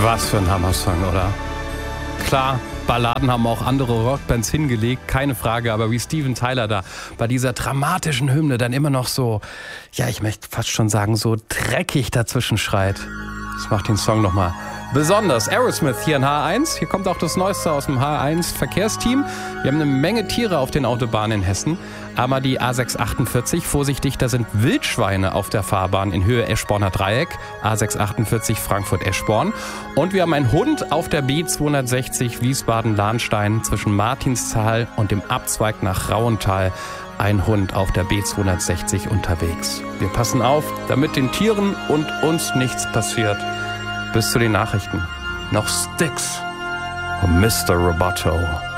Was für ein Hammer-Song, oder? Klar, Balladen haben auch andere Rockbands hingelegt, keine Frage, aber wie Steven Tyler da bei dieser dramatischen Hymne dann immer noch so, ja, ich möchte fast schon sagen, so dreckig dazwischen schreit. Das macht den Song nochmal besonders. Aerosmith hier in H1. Hier kommt auch das Neueste aus dem H1 Verkehrsteam. Wir haben eine Menge Tiere auf den Autobahnen in Hessen. Aber die A648, vorsichtig, da sind Wildschweine auf der Fahrbahn in Höhe Eschborner Dreieck. A648 Frankfurt-Eschborn. Und wir haben einen Hund auf der B260 Wiesbaden-Lahnstein zwischen Martinsthal und dem Abzweig nach Rauental. Ein Hund auf der B260 unterwegs. Wir passen auf, damit den Tieren und uns nichts passiert. Bis zu den Nachrichten. Noch Styx und Mr. Roboto.